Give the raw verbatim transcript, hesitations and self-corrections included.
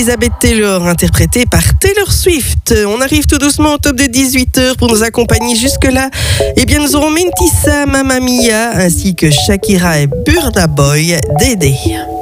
Elizabeth Taylor, interprétée par Taylor Swift. On arrive tout doucement au top de dix-huit heures pour nous accompagner jusque-là. Eh bien, nous aurons Mentissa, Mamma Mia, ainsi que Shakira et Burna Boy, Dédé.